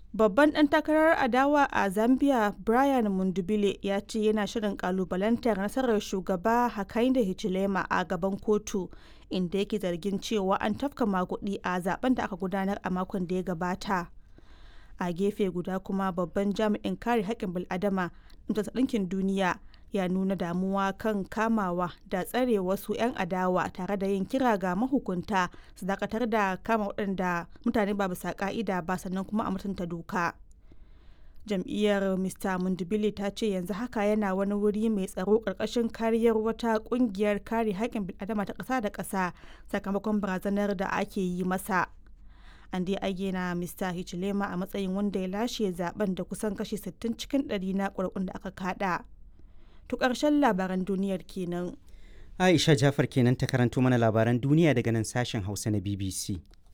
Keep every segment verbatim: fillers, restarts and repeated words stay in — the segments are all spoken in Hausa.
Babban ɗan takarar adawa a Zambia Brian Mundubile ya ce yana shirin kalubalantar nasarar shugaba Hakainde Hichilema a gaban kotu, inda yake zargin cewa an tafka maguɗi a zaben da aka gudanar a makon da ya gabata. A gefe guda kuma babban jami'in kare haƙƙin bil'adama na Ɗinkin Duniya ya nuna damuwa kan kamawa da tsare wasu 'yan adawa tare da yin kira ga mahukunta su dakatar da kama waɗanda mutane ba bisa ka'ida ba sannan kuma a mutunta doka. Jam'iyyar Mista Mundubile ta ce yanzu haka yana wani wuri mai tsaro ƙarƙashin kariyar wata ƙungiyar kare haƙƙin bil'adama ta ƙasa da ƙasa sakamakon barazanar da ake yi masa. An dai ayyana Mista Hichilema a matsayin wanda ya lashe zaben da kusan kashi sittin cikin ɗari na ƙuri'un da aka kada. To ƙarshen labaran duniyar kenan. Aisha Jafar kenan ta karanto mana labaran duniya daga nan sashen Hausa na B B C.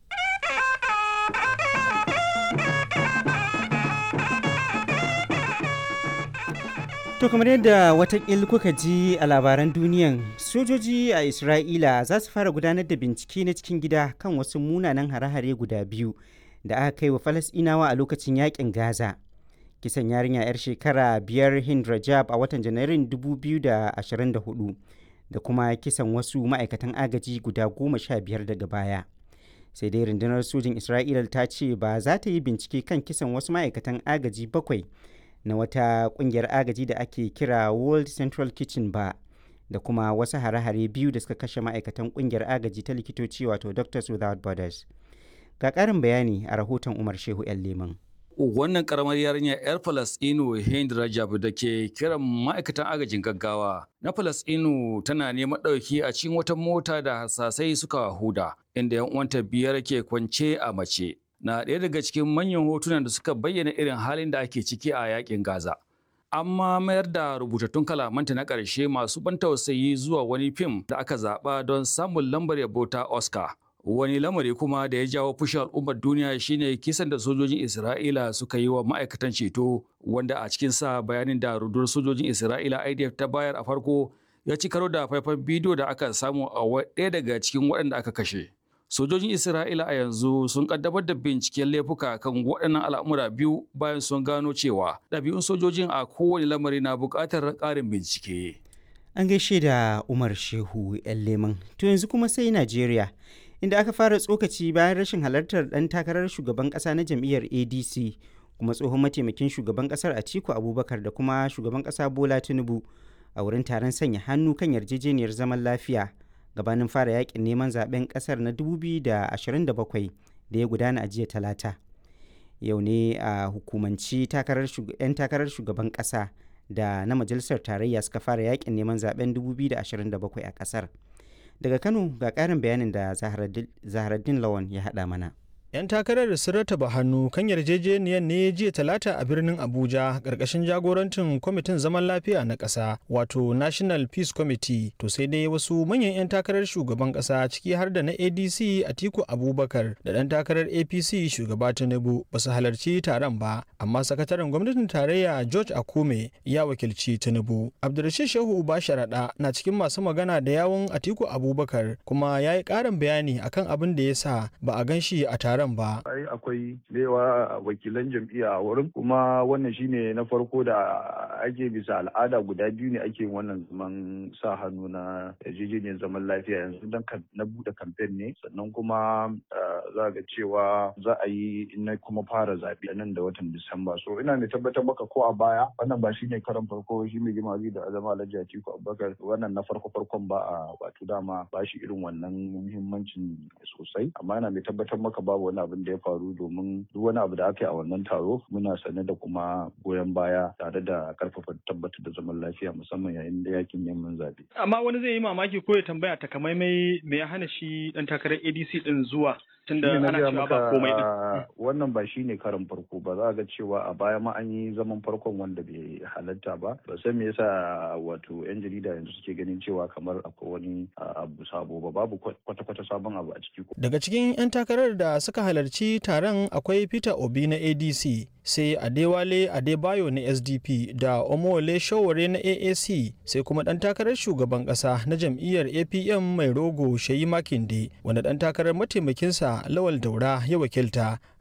To kamar yadda watakil kuka ji a labaran duniyan, sojoji a Isra'ila za su fara gudanar da bincike na cikin gida kan wasu munanan hare-hare guda biyu da aka kai wa Falasɗinawa a lokacin yakin Gaza. Kisan yarinya 'yar shekara biyar Hind Rajab a watan Janairun dubu biyu da ashirin da hudu da kuma kisan wasu ma'aikatan agaji guda goma sha biyar daga baya. Sai dai rundunar sojin Isra'ila ta ce ba za ta yi bincike kan kisan wasu ma'aikatan agaji bakwai na wata kungiyar agaji da ake kira World Central Kitchen ba, da kuma wasu hare-hare biyu da suka kashe ma'aikatan kungiyar agaji ta likitoci wato Doctors Without Borders. Ga ƙarin bayani a rahoton Umar Shehu 'yan Leman. Wannan karamar yarinya 'yar Falasɗinu Hind Rajab da ke kiran ma'aikatan agajin gaggawa na Falasɗinu tana neman ɗauki a cikin wata mota da hasasai suka huda, inda 'yan uwanta biyar ke kwance a mace. Na ɗaya daga cikin manyan hotunan da suka bayyana irin halin da ake ciki a yakin Gaza. Amma mayar da rubutattun kalamanta na ƙarshe masu ban tausayi zuwa wani fim da aka zaɓa don samun lambar yabo ta Oscar. Wani lamari kuma da ya jawo fushin al'ummar duniya shine kisan da sojojin Isra'ila suka yi wa ma'aikatan ceto, wanda a cikin sa bayanin da rundunar sojojin Isra'ila I D F ta bayar a farko ya ci karo da faifan bidiyo da aka samu a ɗaya daga cikin waɗanda aka kashe. Sojojin Isra'ila a yanzu sun kaddamar da binciken laifuka kan waɗannan al'amura biyu bayan sun gano cewa ɗabi'un sojojin a kowane lamari na buƙatar ƙarin bincike. An gaishe da Umar Shehu 'yan Leman. To yanzu kuma sai Najeriya, inda aka fara tsokaci bayan rashin halartar ɗan takarar shugaban ƙasa na jam'iyyar A D C kuma tsohon mataimakin shugaban ƙasar Atiku Abubakar da kuma shugaban ƙasa Bola Tinubu a wurin taron sanya hannu kan yarjejeniyar zaman lafiya gabanin fara yakin neman zaben ƙasar na dubu biyu da ashirin da bakwai da ya gudana a jiya Talata. Yau ne a hukumanci 'yan takarar shugaban ƙasa da na majalisar tarayya suka fara yakin neman zaben dubu biyu da ashirin da bakwai a ƙasar. Daga Kano ga ƙarin bayanin da Zaharaddin Lawan ya haɗa mana. 'Yan takarar sun rataba hannu kan yarjejeniyar ne jiya Talata a birnin Abuja ƙarƙashin jagorancin kwamitin zaman lafiya na ƙasa wato National Peace Committee. To sai dai wasu manyan 'yan takarar shugaban ƙasa ciki har da na A D C Atiku Abubakar da ɗan takarar A P C shugaba Tinubu ba su halarci taron ba, amma sakataren gwamnatin tarayya George Akume ya wakilci Tinubu. Abdulrashid Shehu Uba Sharaɗa na cikin masu magana da yawun Atiku Abubakar kuma ya yi ƙarin bayani akan abin da ya sa ba a gan shi a taron ba. Ai akwai lewa wakilan jam'iyya a wurin, kuma wannan shine na farko da ake bisa al'ada guda biyu ne ake wannan zaman sa hannu na yarjejeniyar zaman lafiya yanzu dan na bude kamfen ne, sannan kuma za ga cewa za a yi na kuma fara zaɓe nan da watan Disamba. So ina mai tabbatar maka ko a baya wannan ba shine karan farko shi mai jima'i da azama Alhaji Atiku Abubakar wannan na farko farkon ba a wato dama ba shi irin wannan muhimmancin sosai, amma ina mai tabbatar maka babu wani abin da ya faru domin duk wani abu da aka yi a wannan taro muna sane da kuma goyon baya tare da karfafa tabbatar da zaman lafiya musamman yayin da yakin neman zaɓe. Amma wani zai yi mamaki ko ya tambaya takamaimai me ya hana shi dan takarar A D C din zuwa tunda ana cewa ba komai din. Wannan ba shine karin farko ba, za ga cewa a baya ma an yi zaman farkon wanda bai halatta ba. Ba san me yasa wato yan jarida yanzu suke ganin cewa kamar akwai wani abu sabo ba, babu kwata-kwata sabon abu a ciki. Daga cikin yan takarar da suka halarci taron akwai Peter Obi na A D C, sai Adewale Adebayo na S D P da Omowole Sowore na A A C, sai kuma dan takarar shugaban kasa na jam'iyyar A P M mai rogo Sheyi Makinde wanda dan takarar mataimakinsa Lawal Daura ya wakilta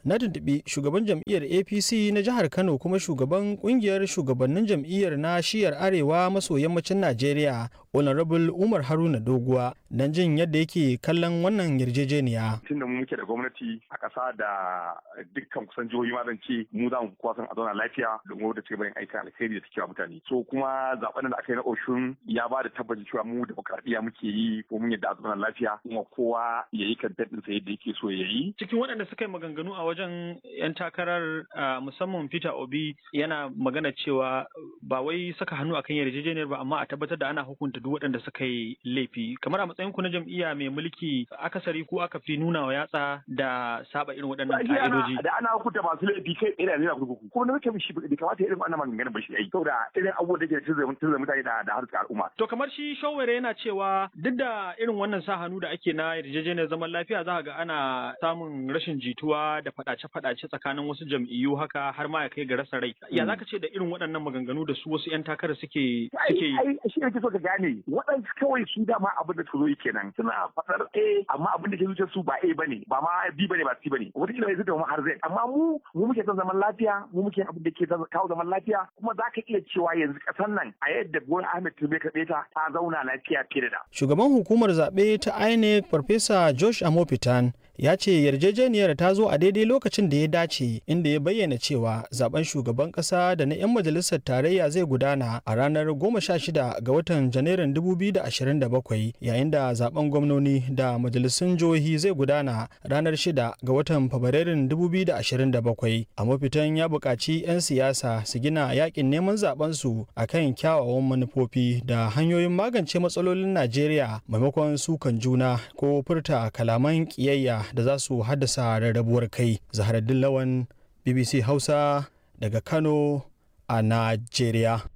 na tuntuɓi shugaban jam'iyyar A P C na jihar Kano kuma shugaban kungiyar shugabannin jam'iyyar na shiyar arewa maso yammacin Najeriya Honorable Umar Haruna Doguwa don jin yadda yake kallon wannan yarjejeniya. Tun da mu muke da gwamnati a ƙasa da dukkan kusan jihohi ma zan ce mu za mu kowa san a zauna lafiya da mu da ci gaban aikin alheri da suke wa mutane. So kuma zaben da aka yi na Oshun ya ba da tabbacin cewa mu demokradiyya muke yi ko mun yadda a zauna lafiya kuma kowa ya yi kantar ɗinsa yadda yake so ya yi. Cikin waɗanda suka yi maganganu a wajen 'yan takarar musamman Peter Obi yana magana cewa ba wai saka hannu akan yarjejeniyar ba amma a tabbatar da ana hukunta duk waɗanda suka yi laifi. Kamar a matsayin ku na jam'iyya mai mulki akasari ko aka fi nuna wa yatsa da saba irin waɗannan ka'idoji. Da ana hukunta masu laifi kai ina ne na kurkuku. Kuma na muke mishi bai kamata irin wannan maganganun ba shi yayi. Saboda irin abubuwan da ke tunzura mutane da da harkar al'umma. To kamar shi Shawere yana cewa duk da irin wannan sa hannu da ake na yarjejeniyar zaman lafiya za ga ana samun rashin jituwa da faɗace-faɗace tsakanin wasu jam'iyyu haka har ma ya kai ga rasa rai. Ya zaka ce da irin waɗannan maganganu da su wasu 'yan takarar suke suke yi? Ai shi ne so ka gane waɗansu kawai su dama abin da su zo kenan suna faɗar A amma abin da ke zuciyar su ba A bane ba ma B bane ba C bane wata kila ya zuta mu har Z amma mu mu muke son zaman lafiya mu muke abin da ke kawo zaman lafiya kuma za ka iya cewa yanzu ƙasar nan a yadda Bola Ahmed Tinubu ka ta ta zauna lafiya fiye da. Shugaban hukumar zaɓe ta I N E C Farfesa Josh Amopitan ya ce yarjejeniyar ta zo a daidai lokacin da ya dace inda ya bayyana cewa zaben shugaban kasa da na 'yan majalisar tarayya zai gudana a ranar goma sha shida ga watan janairun dubu biyu da ashirin da bakwai yayin da zaben gwamnoni da majalisun jihohi zai gudana ranar shida ga watan fabrairun dubu biyu da ashirin da bakwai. A mafitan ya buƙaci 'yan siyasa su gina yakin neman zaben su akan kyawawan manufofi da hanyoyin magance matsalolin Najeriya maimakon sukan juna ko furta kalaman ƙiyayya da za su haddasa rarrabuwar kai. Zaharaddin Lawan, B B C Hausa daga Kano a Najeriya.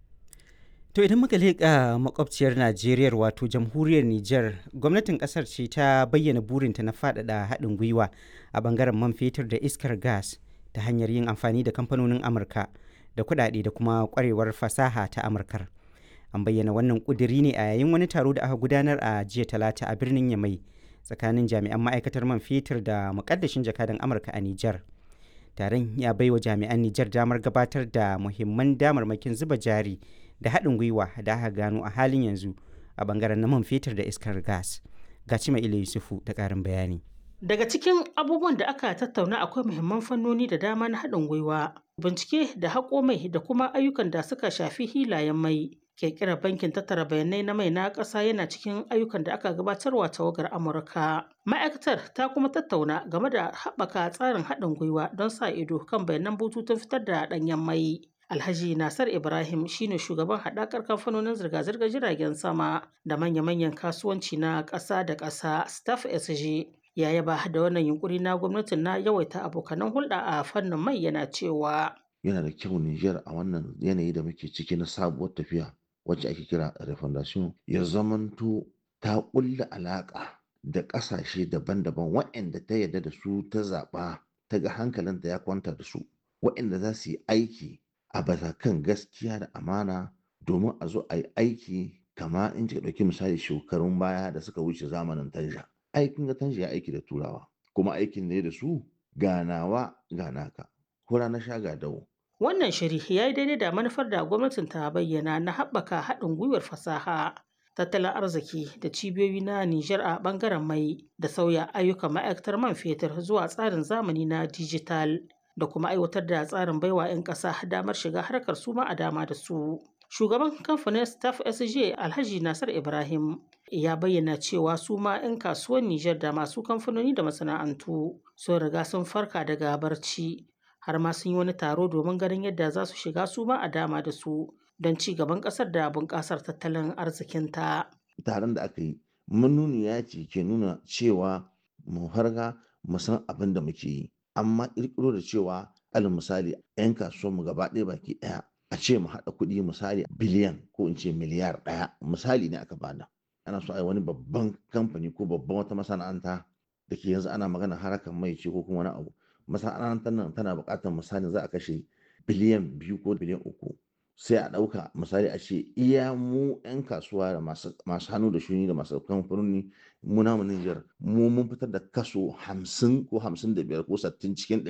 To idan muka leƙa makwabciyar Najeriya wato jamhuriyar Nijar, gwamnatin ƙasar ce ta bayyana burinta na faɗaɗa haɗin gwiwa a ɓangaren man fetur da iskar gas ta hanyar yin amfani da kamfanonin Amurka da kuɗaɗe da kuma ƙwarewar fasaha ta Amurkar. An bayyana wannan ƙudiri ne a yayin wani taro da aka gudanar a jiya Talata a birnin Yamai tsakanin jami'an ma'aikatar man fetur da mukaddashin jakadan Amurka a Nijar. Taron ya baiwa jami'an Nijar damar gabatar da muhimman damarmakin zuba jari da haɗin gwiwa da aka gano a halin yanzu a bangaren na man fetur da iskar gas. Gaci mai Yusufu da ƙarin bayani. Daga cikin abubuwan da aka tattauna akwai muhimman fannoni da dama na haɗin gwiwa, bincike da haƙo mai da kuma ayyukan da suka shafi hilayen mai. Ƙirƙirar bankin tattara bayanai na mai na ƙasa yana cikin ayyukan da aka gabatarwa tawagar Amurka. Ma'aikatar ta kuma tattauna game da haɓaka tsarin haɗin gwiwa don sa ido kan bayanan bututun fitar da ɗanyen mai. Alhaji Nasar Ibrahim shine shugaban haɗakar kamfanonin zirga-zirgar jiragen sama da manya-manyan kasuwanci na ƙasa da ƙasa Staff S G. Ya yaba da wannan yunkuri na gwamnatin na yawaita abokanan hulɗa a fannin mai yana cewa. Yana da kyau Nijar a wannan yanayi da muke ciki na sabuwar tafiya wacce ake kira refondation ya zamanto ta ƙulla alaƙa da ƙasashe daban-daban waɗanda ta yarda da su ta zaɓa ta ga hankalinta ya kwanta da su waɗanda za su yi aiki a bisa kan gaskiya da amana domin a zo a yi aiki kama in kika ɗauki misali shekarun baya da suka wuce zamanin tanja aikin ga tanja ya aiki da turawa kuma aikin ne da su ganawa ganaka hura na sha ga dawo. Wannan shiri ya yi daidai da manufar da gwamnatin ta bayyana na haɓaka haɗin gwiwar fasaha, tattalin arziki da cibiyoyi na Nijar a ɓangaren mai da sauya ayyukan ma'aikatar man fetur zuwa tsarin zamani na dijital da kuma aiwatar da tsarin baiwa 'yan ƙasa damar shiga harkar su ma a dama da su. Shugaban kamfanin Staff S J Alhaji Nasar Ibrahim ya bayyana cewa su ma 'yan kasuwan Nijar da masu kamfanoni da masana'antu sun riga sun farka daga barci. Har ma sun yi wani taro domin ganin yadda za su shiga su ma a dama da su don ci gaban ƙasar da bunƙasar tattalin arzikinta. Taron da aka yi manuniya ce ke nuna cewa mu harga mu san abin da muke yi amma ƙirƙiro da cewa alal misali 'yan kasuwar mu gaba ɗaya baki ɗaya a ce mu haɗa kuɗi misali biliyan ko in ce miliyar ɗaya misali ne aka bada ana so a yi wani babban kamfani ko babban wata masana'anta da ke yanzu ana magana harakan mai ce ko kuma wani abu masana'antar nan tana buƙatar misali za a kashe biliyan biyu ko biliyan uku sai a ɗauka misali a ce iya mu 'yan kasuwa da masu hannu da shuni da masu kamfanoni mu namu Nijar mu mun fitar da kaso hamsin ko hamsin da biyar ko sittin cikin ɗari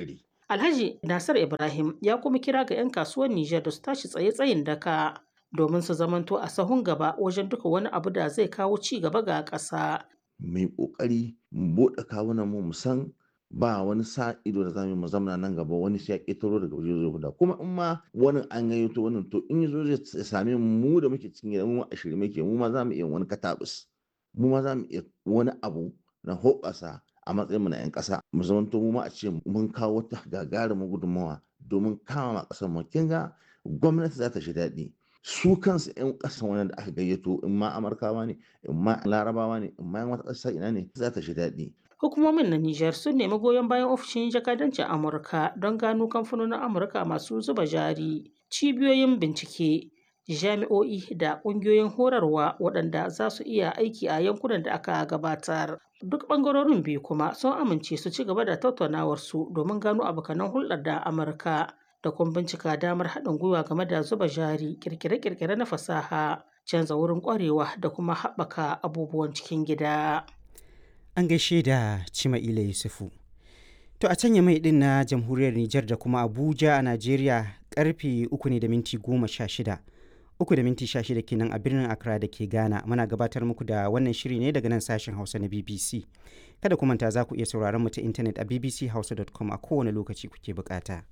Alhaji Nasir Ibrahim ya kuma kira ga 'yan kasuwar Nijar da su tashi tsaye tsayin daka domin su zamanto a sahun gaba wajen duka wani abu da zai kawo ci gaba ga ƙasa. Mai ƙoƙari mu buɗe kawunan mu mu san ba wani sa ido da zamu mu zamana nan gaba wani sai ya ƙetaro daga waje zai huda kuma in ma wani an gayyato wannan to in yazo zai same mu da muke cikin gida mu a shirye muke mu ma za mu iya wani katabus mu ma za mu iya wani abu na hoɓasa a matsayin mu na 'yan ƙasa mu zamanto mu ma a ce mun kawo wata gagarumin gudunmawa domin kama ma ƙasar mu kin ga gwamnati za ta shi daɗi su kansu 'yan ƙasan wannan da aka gayyato in ma amurkawa ne in ma larabawa ne in ma yan wata ƙasa ina ne za ta shi daɗi. Hukumomin na Nijar sun nemi goyon bayan ofishin jakadancin Amurka don gano kamfanonin Amurka masu zuba jari, cibiyoyin bincike, jami'o'i da ƙungiyoyin horarwa waɗanda za su iya aiki a yankunan da aka gabatar. Duk ɓangarorin biyu kuma sun amince su ci gaba da tattaunawarsu domin gano abokanan hulɗar da Amurka da kuma bincika damar haɗin gwiwa game da zuba jari, ƙirƙire-ƙirƙire na fasaha, canza wurin ƙwarewa da kuma haɓaka abubuwan cikin gida. An gaishe da Cima'ila Yusufu. To a can mai din na jamhuriyar Nijar da kuma Abuja a Najeriya karfe uku ne da minti goma sha shida. Uku da minti sha shida kenan a birnin Accra da ke Ghana. Muna gabatar muku da wannan shiri ne daga nan sashen Hausa na B B C. Kada ku manta za ku iya sauraron mu ta intanet a b b c hausa dot com a kowane lokaci kuke bukata.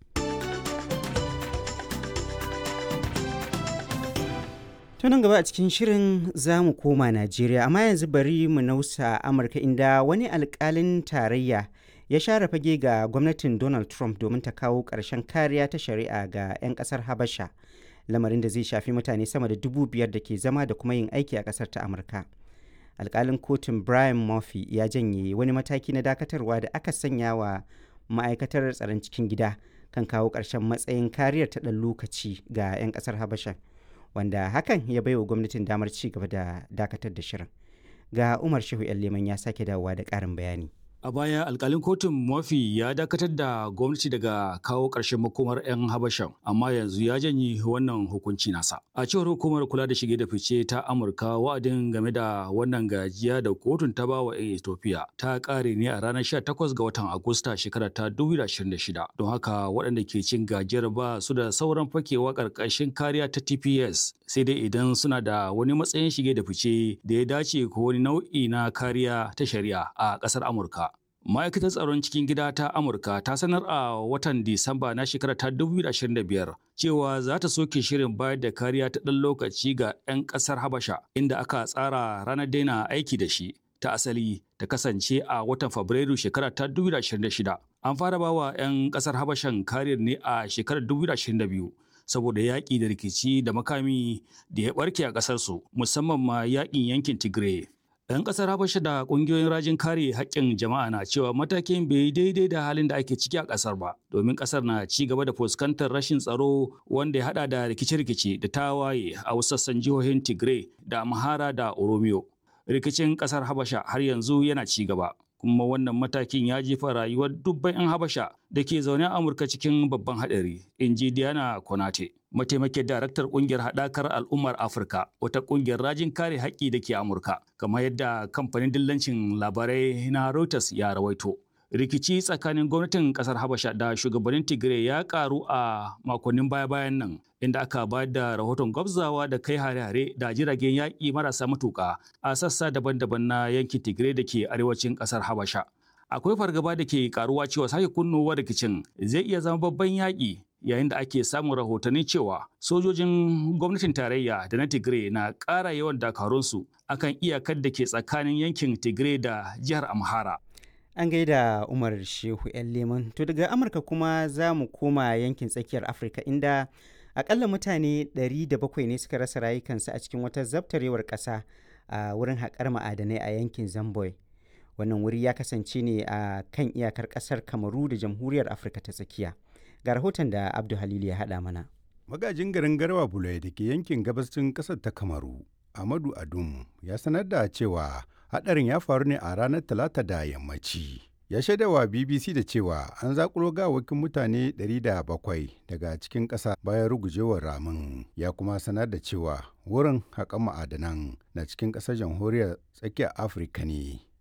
To nan gaba a cikin shirin za mu koma Najeriya, amma yanzu bari mu nausa Amurka inda wani alkalin tarayya ya share fage ga gwamnatin Donald Trump domin ta kawo ƙarshen kariya ta shari'a ga 'yan ƙasar Habasha, lamarin da zai shafi mutane sama da dubu biyar da ke zama da kuma yin aiki a ƙasar ta Amurka. Alkalin kotun Brian Murphy ya janye wani mataki na dakatarwa da aka sanya wa ma'aikatar tsaron cikin gida kan kawo ƙarshen matsayin kariyar ta ɗan lokaci ga 'yan ƙasar Habasha, wanda hakan ya baiwa gwamnatin damar ci gaba da dakatar da shirin. Ga Umar Shehu Leman ya sake dawowa da ƙarin bayani. A baya alkalin kotun Murphy ya dakatar da gwamnati daga kawo ƙarshen makomar 'yan Habashan, amma yanzu ya janye wannan hukunci nasa. A cewar hukumar kula da shige da fice ta Amurka, wa'adin game da wannan gajiya da kotun ta bawa 'yan Ethiopia ta ƙare ne a ranar sha takwas ga watan Agusta shekarar ta dubu biyu da ashirin da shida. Don haka waɗanda ke cin gajiyar ba su da sauran fakewa ƙarƙashin kariya ta T P S, sai dai idan suna da wani matsayin shige da fice da ya dace ko wani nau'i na kariya ta shari'a a ƙasar Amurka. Ma'aikatar tsaron cikin gida ta Amurka ta sanar a watan Disamba na shekarar ta dubu biyu da ashirin da biyar cewa za ta soke shirin bayar da kariya ta ɗan lokaci ga 'yan ƙasar Habasha, inda aka tsara ranar daina aiki da shi ta asali ta kasance a watan Fabrairu shekarar ta dubu biyu da ashirin da shida. An fara bawa 'yan ƙasar Habashan kariyar ne a shekarar dubu biyu da ashirin da biyu. saboda yaƙi da rikici da makami da ya ɓarke a ƙasarsu, musamman ma yaƙin yankin Tigray. 'Yan ƙasar Habasha da ƙungiyoyin rajin kare haƙƙin jama'a na cewa matakin bai daidai da halin da ake ciki a ƙasar ba, domin ƙasar na ci gaba da fuskantar rashin tsaro wanda ya haɗa da rikice-rikice da tawaye a wasu sassan jihohin Tigray da Amhara da Oromiyo. Rikicin ƙasar Habasha har yanzu yana ci gaba, kuma wannan matakin ya jefa rayuwar dubban 'yan Habasha da ke zaune a Amurka cikin babban haɗari, in ji Diana Konate, mataimakin daraktar ƙungiyar haɗakar al'ummar Afirka, wata ƙungiyar rajin kare haƙƙi da ke Amurka, kamar yadda kamfanin dillancin labarai na Reuters ya rawaito. Rikici tsakanin gwamnatin ƙasar Habasha da shugabannin Tigray ya ƙaru a makonnin baya-bayan nan, inda aka bayar da rahoton gwabzawa da kai hare-hare da jiragen yaƙi marasa matuƙa a sassa daban-daban na yankin Tigray da ke arewacin ƙasar Habasha. Akwai fargaba da ke ƙaruwa cewa sake kunnowa rikicin zai iya zama babban yaƙi, yayin da ake samun rahotanni cewa sojojin gwamnatin tarayya da na Tigray na ƙara yawan dakarunsu akan iyakar da ke tsakanin yankin Tigray da jihar Amhara. An gaida Umar Shehu 'yan Leman. To daga Amurka kuma za mu koma yankin tsakiyar Afirka, inda akalla mutane ɗari da bakwai ne suka rasa rayukansu a cikin wata zabtarewar ƙasa a wurin haƙar ma'adanai a yankin Zamboi. Wannan wuri ya kasance ne a kan iyakar ƙasar Kamaru da Jamhuriyar Afirka ta Tsakiya. Ga rahoton da Abdu Halilu ya haɗa mana. Magajin garin Garwa Bulai da ke yankin gabashin ƙasar ta Kamaru, Amadu Adum, ya sanar da cewa hadarin ya faru ne a ranar Talata da yammaci. Ya shaidawa B B C da cewa an zakulo gawakin mutane ɗari da bakwai daga cikin ƙasa bayan rugujewar ramin. Ya kuma sanar da cewa wurin haƙan ma'adanan na cikin ƙasar jamhuriyar tsakiyar Afirka ne.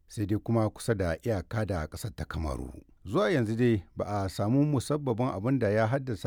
sai dai kuma kusa da iyaka da ƙasar ta Kamaru. Zuwa yanzu dai ba a samu musabbabin abin da ya haddasa